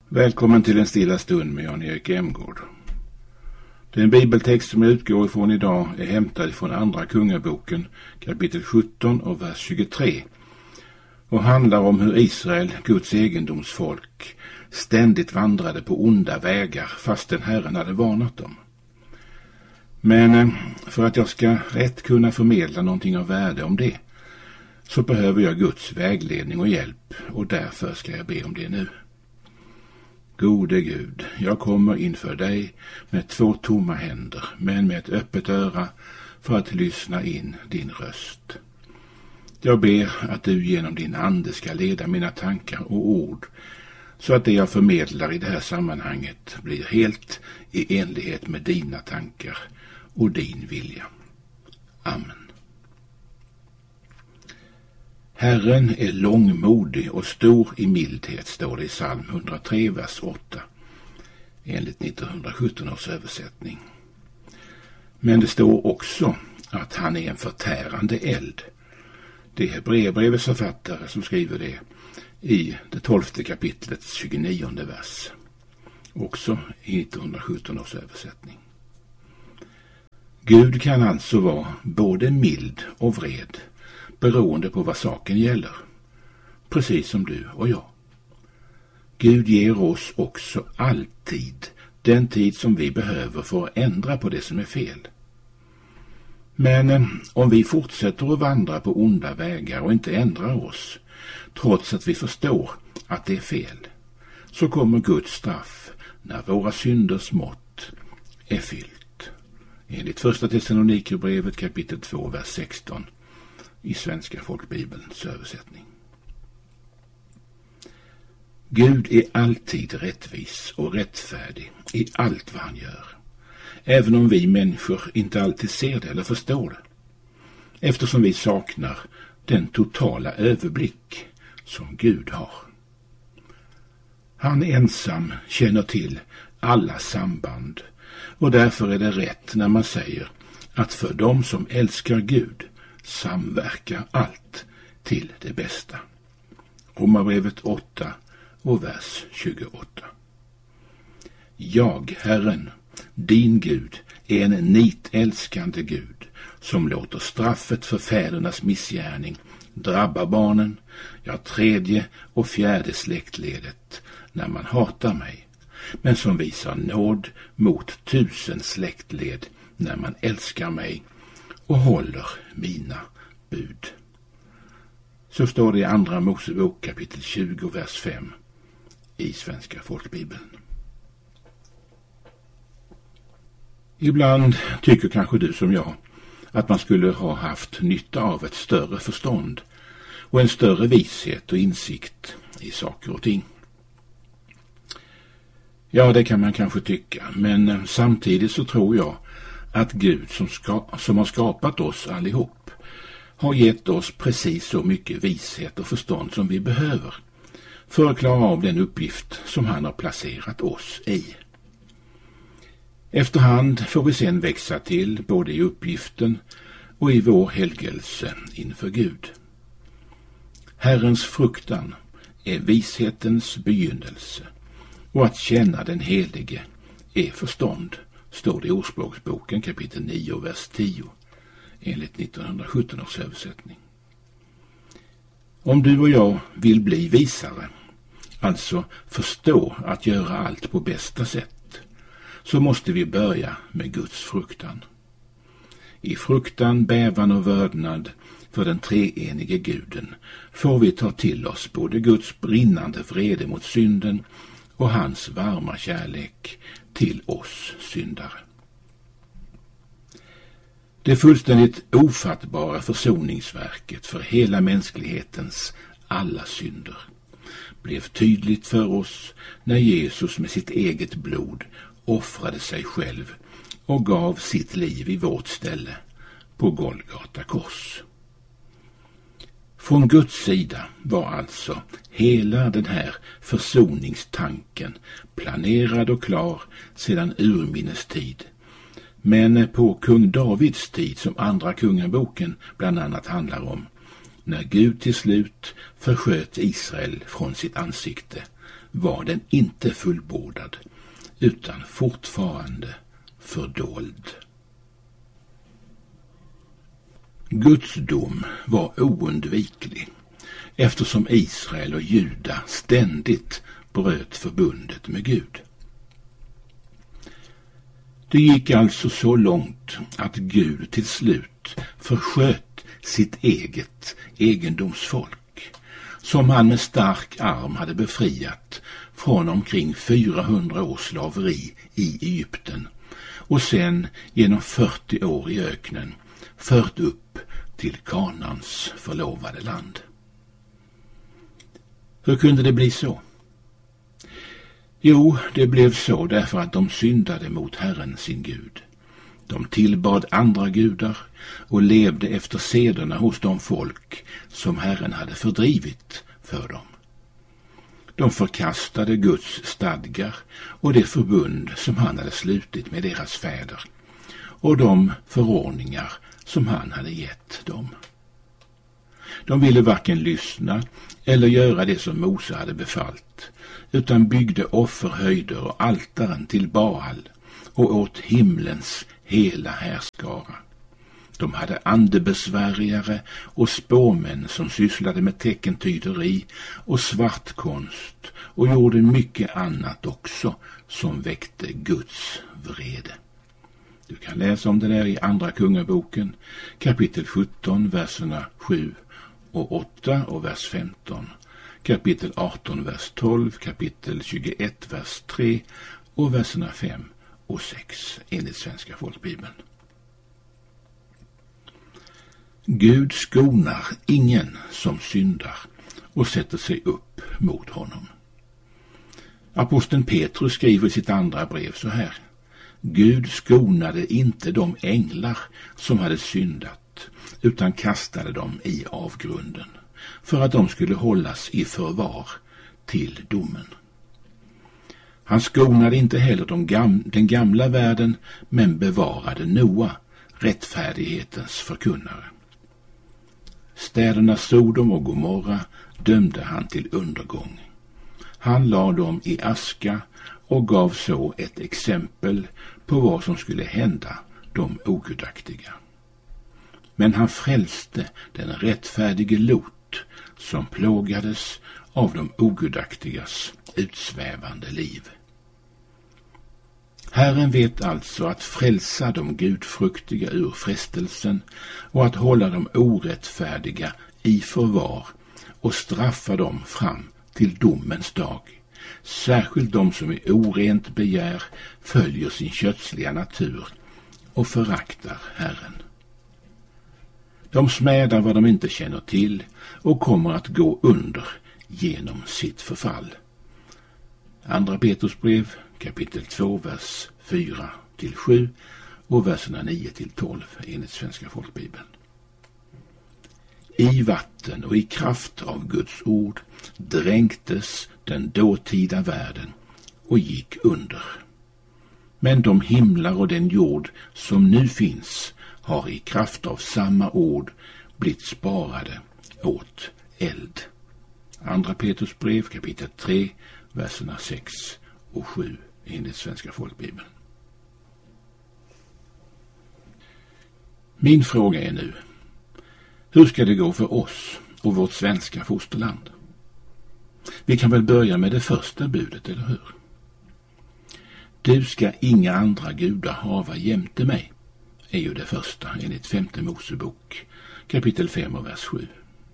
Välkommen till en stilla stund med Jan-Erik Emgård. Den bibeltext som jag utgår ifrån idag är hämtad från Andra Kungaboken, kapitel 17 och vers 23, och handlar om hur Israel, Guds egendomsfolk, ständigt vandrade på onda vägar fastän Herren hade varnat dem. Men för att jag ska rätt kunna förmedla någonting av värde om det, så behöver jag Guds vägledning och hjälp, och därför ska jag be om det nu. Gode Gud, jag kommer inför dig med 2 tomma händer, men med ett öppet öra för att lyssna in din röst. Jag ber att du genom din ande ska leda mina tankar och ord, så att det jag förmedlar i det här sammanhanget blir helt i enlighet med dina tankar och din vilja. Amen. Herren är långmodig och stor i mildhet, står det i psalm 103, vers 8, enligt 1917 års översättning. Men det står också att han är en förtärande eld. Det är Hebreerbrevets författare som skriver det i det 12:e kapitlets 29:e vers, också i 1917 års översättning. Gud kan alltså vara både mild och vred, beroende på vad saken gäller, precis som du och jag. Gud ger oss också alltid den tid som vi behöver för att ändra på det som är fel. Men om vi fortsätter att vandra på onda vägar och inte ändrar oss, trots att vi förstår att det är fel, så kommer Guds straff när våra synders mått är fyllt. Enligt 1 Thessalonikerbrevet kapitel 2, vers 16 i Svenska folkbibelns översättning. Gud är alltid rättvis och rättfärdig i allt vad han gör, även om vi människor inte alltid ser det eller förstår det, eftersom vi saknar den totala överblick som Gud har. Han ensam känner till alla samband, och därför är det rätt när man säger att för dem som älskar Gud samverkar allt till det bästa. Romarbrevet 8 och vers 28. Jag, Herren, din Gud, är en nitälskande Gud som låter straffet för fädernas missgärning drabba barnen, ja 3:e och 4:e släktledet, när man hatar mig, men som visar nåd mot 1000 släktled när man älskar mig och håller mina bud. Så står det i Andra Mosebok kapitel 20, vers 5 i Svenska folkbibeln. Ibland tycker kanske du som jag att man skulle ha haft nytta av ett större förstånd och en större vishet och insikt i saker och ting. Ja, det kan man kanske tycka, men samtidigt så tror jag att Gud som har skapat oss allihop har gett oss precis så mycket vishet och förstånd som vi behöver för att klara av den uppgift som han har placerat oss i. Efterhand får vi sedan växa till både i uppgiften och i vår helgelse inför Gud. Herrens fruktan är vishetens begynnelse, och att känna den helige är förstånd, står det i Ordspråksboken kapitel 9, vers 10, enligt 1917 års översättning. Om du och jag vill bli visare, alltså förstå att göra allt på bästa sätt, så måste vi börja med Guds fruktan. I fruktan, bävan och vördnad för den treenige Guden får vi ta till oss både Guds brinnande vrede mot synden och hans varma kärlek till oss syndare. Det fullständigt ofattbara försoningsverket för hela mänsklighetens alla synder blev tydligt för oss när Jesus med sitt eget blod offrade sig själv och gav sitt liv i vårt ställe på Golgata kors. Från Guds sida var alltså hela den här försoningstanken planerad och klar sedan urminnes tid. Men på kung Davids tid, som Andra Kungaboken bland annat handlar om, när Gud till slut försköt Israel från sitt ansikte, var den inte fullbordad, utan fortfarande fördold. Guds dom var oundviklig, eftersom Israel och Juda ständigt bröt förbundet med Gud. Det gick alltså så långt att Gud till slut försköt sitt eget egendomsfolk, som han med stark arm hade befriat från omkring 400 års slaveri i Egypten och sen genom 40 år i öknen fört upp till Kanans förlovade land. Hur kunde det bli så? Jo, det blev så därför att de syndade mot Herren sin Gud. De tillbad andra gudar och levde efter sederna hos de folk som Herren hade fördrivit för dem. De förkastade Guds stadgar och det förbund som han hade slutit med deras fäder och de förordningar som han hade gett dem. De ville varken lyssna eller göra det som Mose hade befallt, utan byggde offerhöjder och altaren till Baal och åt himlens hela härskara. De hade andebesvärjare och spåmän som sysslade med teckentyderi och svartkonst och gjorde mycket annat också som väckte Guds vrede. Du kan läsa om det där i Andra Kungaboken, kapitel 17, verserna 7 och 8 och vers 15, kapitel 18, vers 12, kapitel 21, vers 3 och verserna 5 och 6 enligt Svenska folkbibeln. Gud skonar ingen som syndar och sätter sig upp mot honom. Aposteln Petrus skriver i sitt andra brev så här: Gud skonade inte de änglar som hade syndat, utan kastade dem i avgrunden, för att de skulle hållas i förvar till domen. Han skonade inte heller den gamla världen, men bevarade Noa, rättfärdighetens förkunnare. Städerna Sodom och Gomorra dömde han till undergång. Han lade dem i aska och gav så ett exempel på vad som skulle hända de ogudaktiga. Men han frälste den rättfärdige Lot, som plågades av de ogudaktigas utsvävande liv. Herren vet alltså att frälsa de gudfruktiga ur frestelsen och att hålla de orättfärdiga i förvar och straffa dem fram till domens dag, särskilt de som i orent begär följer sin kötsliga natur och föraktar Herren. De smädar vad de inte känner till och kommer att gå under genom sitt förfall. Andra Petrus brev, kapitel 2, vers 4-7 och verserna 9-12 enligt Svenska folkbibeln. I vatten och i kraft av Guds ord dränktes den dåtida världen och gick under. Men de himlar och den jord som nu finns har i kraft av samma ord blivit sparade åt eld. Andra Petrus brev, kapitel 3, verserna 6 och 7 enligt Svenska folkbibeln. Min fråga är nu: hur ska det gå för oss och vårt svenska fosterland? Vi kan väl börja med det första budet, eller hur? Du ska inga andra gudar hava jämte mig, är ju det första enligt 5:e Mosebok, kapitel 5 och vers 7.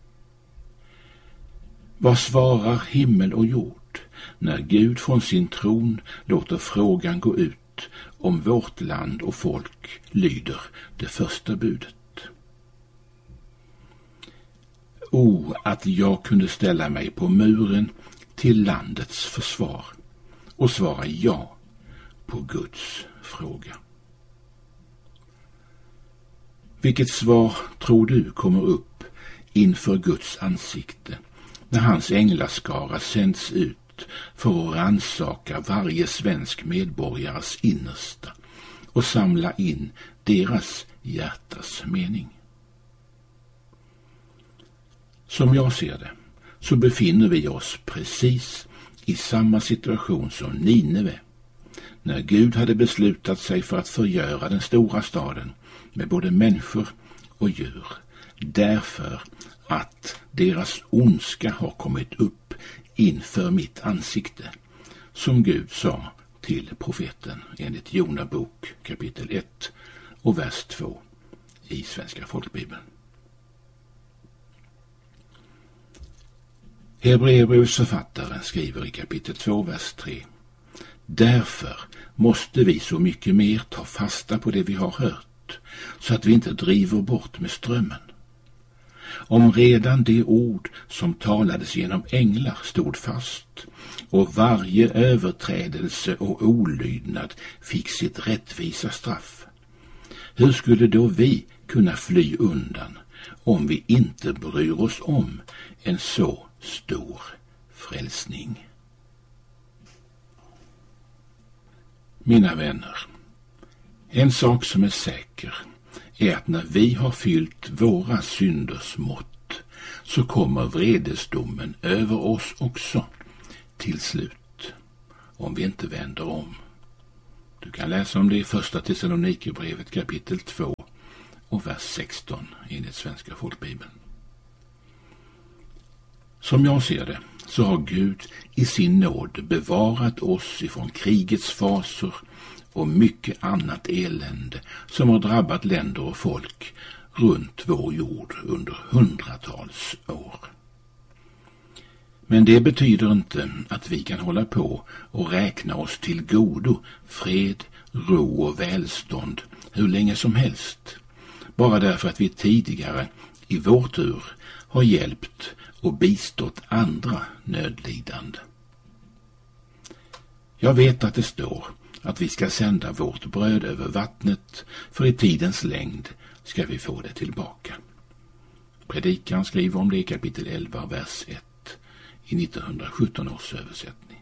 Vad svarar himmel och jord när Gud från sin tron låter frågan gå ut om vårt land och folk lyder det första budet? Att jag kunde ställa mig på muren till landets försvar och svara ja på Guds fråga. Vilket svar tror du kommer upp inför Guds ansikte när hans änglaskara sänds ut för att rannsaka varje svensk medborgares innersta och samla in deras hjärtas mening? Som jag ser det så befinner vi oss precis i samma situation som Nineve, när Gud hade beslutat sig för att förgöra den stora staden med både människor och djur, därför att deras ondska har kommit upp inför mitt ansikte, som Gud sa till profeten enligt Jona bok kapitel 1 och vers 2 i Svenska folkbibeln. Hebreerbrevets författare skriver i kapitel 2 vers 3: Därför måste vi så mycket mer ta fasta på det vi har hört, så att vi inte driver bort med strömmen. Om redan det ord som talades genom änglar stod fast, och varje överträdelse och olydnad fick sitt rättvisa straff, hur skulle då vi kunna fly undan om vi inte bryr oss om en så stor frälsning? Mina vänner, en sak som är säker är att när vi har fyllt våra synders mått, så kommer vredesdomen över oss också till slut, om vi inte vänder om. Du kan läsa om det i första Thessalonikerbrevet kapitel 2 och vers 16 enligt Svenska folkbibeln. Som jag ser det så har Gud i sin nåd bevarat oss ifrån krigets faser och mycket annat elände som har drabbat länder och folk runt vår jord under hundratals år. Men det betyder inte att vi kan hålla på och räkna oss till godo fred, ro och välstånd hur länge som helst, bara därför att vi tidigare i vår tur har hjälpt och bistått andra nödlidande. Jag vet att det står att vi ska sända vårt bröd över vattnet, för i tidens längd ska vi få det tillbaka. Predikan skriver om det i kapitel 11, vers 1 i 1917 års översättning.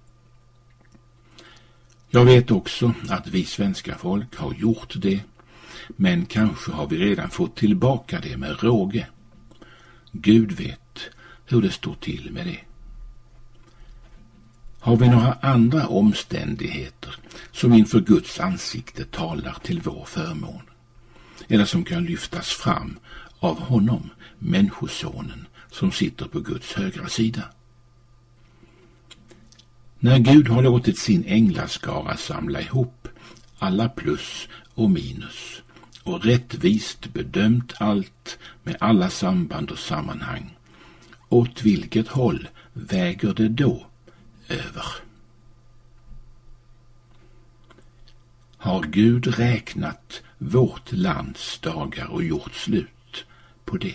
Jag vet också att vi svenska folk har gjort det, men kanske har vi redan fått tillbaka det med råge. Gud vet hur det står till med det. Har vi några andra omständigheter som inför Guds ansikte talar till vår förmån, eller som kan lyftas fram av honom, människosonen, som sitter på Guds högra sida? När Gud har låtit sin änglaskara samla ihop alla plus och minus och rättvist bedömt allt med alla samband och sammanhang, åt vilket håll väger det då över? Har Gud räknat vårt lands dagar och gjort slut på det?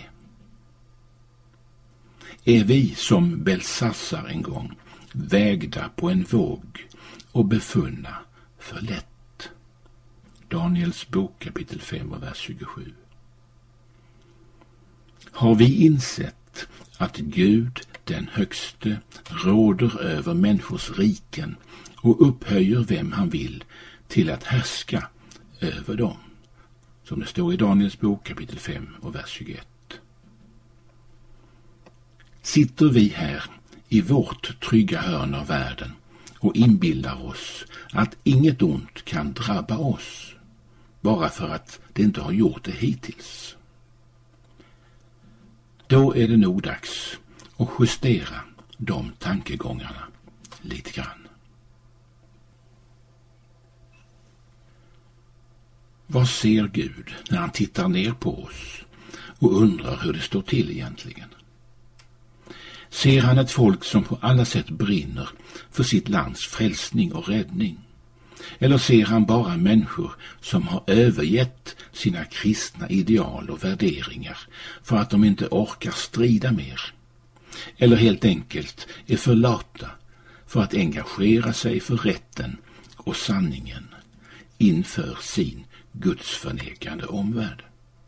Är vi som Belsassar en gång vägda på en våg och befunna för lätt? Daniels bok kapitel 5 och vers 27. Har vi insett att Gud den högste råder över människors riken och upphöjer vem han vill till att härska över dem, som det står i Daniels bok kapitel 5 och vers 21. Sitter vi här i vårt trygga hörn av världen och inbillar oss att inget ont kan drabba oss bara för att det inte har gjort det hittills? Då är det nog dags att justera de tankegångarna lite grann. Vad ser Gud när han tittar ner på oss och undrar hur det står till egentligen? Ser han ett folk som på alla sätt brinner för sitt lands frälsning och räddning? Eller ser han bara människor som har övergett sina kristna ideal och värderingar för att de inte orkar strida mer? Eller helt enkelt är för lata för att engagera sig för rätten och sanningen inför sin gudsförnekande omvärld?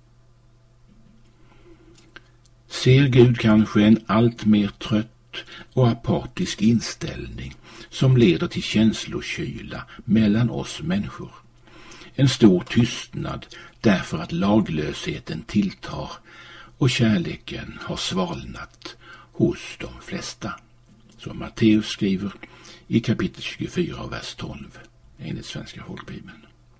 Ser Gud kanske en allt mer trött och apatisk inställning som leder till känslokyla mellan oss människor? En stor tystnad därför att laglösheten tilltar och kärleken har svalnat hos de flesta, som Matteus skriver i kapitel 24 och vers 12 enligt Svenska folkbibeln.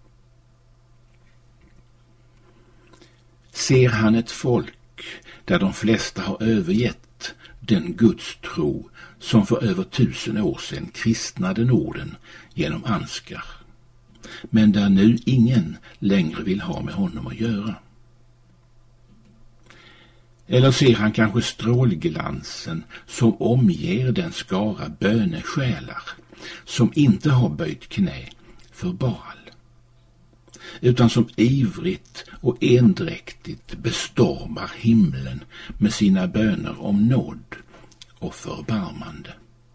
Ser han ett folk där de flesta har övergett den Guds tro som för över 1000 år sedan kristnade Norden genom Ansgar, men där nu ingen längre vill ha med honom att göra? Eller ser han kanske strålglansen som omger den skara bönesjälar som inte har böjt knä för Baal, utan som ivrigt och endräktigt bestormar himlen med sina böner om nåd och förbarmande?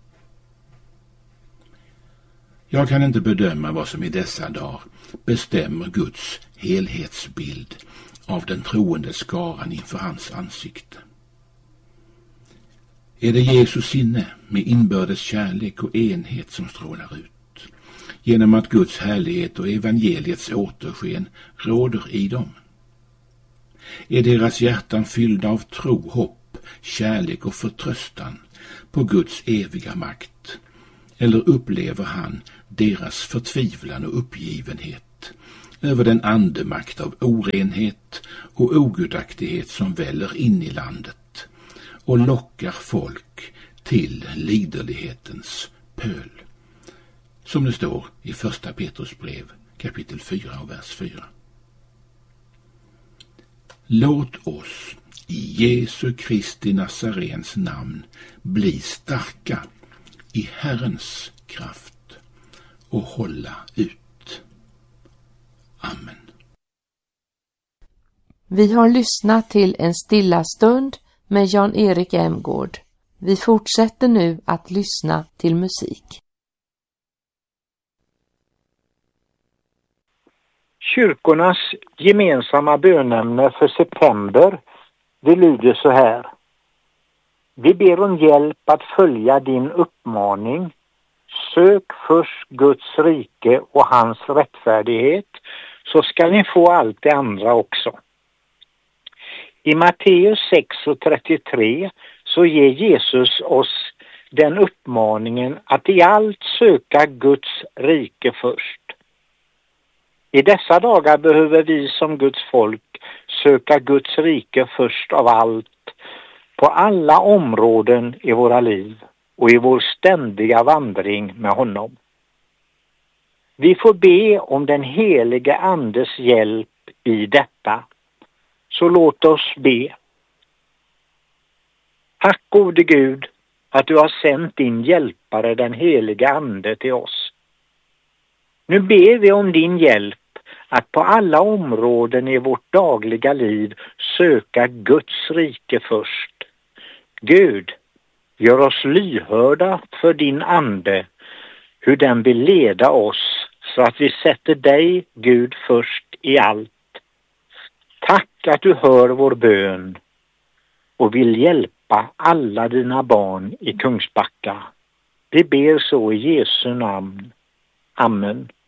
Jag kan inte bedöma vad som i dessa dagar bestämmer Guds helhetsbild av den troende skaran inför hans ansikte. Är det Jesus sinne med inbördes kärlek och enhet som strålar ut, genom att Guds härlighet och evangeliets återsken råder i dem? Är deras hjärtan fyllda av tro, hopp, kärlek och förtröstan på Guds eviga makt? Eller upplever han deras förtvivlan och uppgivenhet över den andemakt av orenhet och ogudaktighet som väller in i landet och lockar folk till liderlighetens pöl, som det står i första Petrus brev kapitel 4 och vers 4. Låt oss i Jesu Kristi Nazarens namn bli starka i Herrens kraft och hålla ut. Amen. Vi har lyssnat till en stilla stund med Jan-Erik Emgård. Vi fortsätter nu att lyssna till musik. Kyrkornas gemensamma bönämne för september, det lyder så här: Vi ber om hjälp att följa din uppmaning. Sök först Guds rike och hans rättfärdighet, så ska ni få allt det andra också. I Matteus 6:33 så ger Jesus oss den uppmaningen att i allt söka Guds rike först. I dessa dagar behöver vi som Guds folk söka Guds rike först av allt, på alla områden i våra liv och i vår ständiga vandring med honom. Vi får be om den helige Andes hjälp i detta. Så låt oss be. Tack gode Gud att du har sänt din hjälpare den helige Ande till oss. Nu ber vi om din hjälp att på alla områden i vårt dagliga liv söka Guds rike först. Gud, gör oss lyhörda för din ande, hur den vill leda oss så att vi sätter dig, Gud, först i allt. Tack att du hör vår bön och vill hjälpa alla dina barn i Kungsbacka. Vi ber så i Jesu namn. Amen.